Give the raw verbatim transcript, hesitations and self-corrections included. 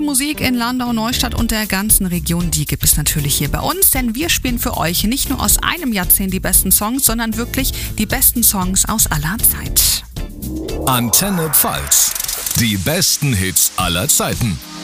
Musik in Landau, Neustadt und der ganzen Region, die gibt es natürlich hier bei uns, denn wir spielen für euch nicht nur aus einem Jahrzehnt die besten Songs, sondern wirklich die besten Songs aus aller Zeit. Antenne Pfalz. Die besten Hits aller Zeiten.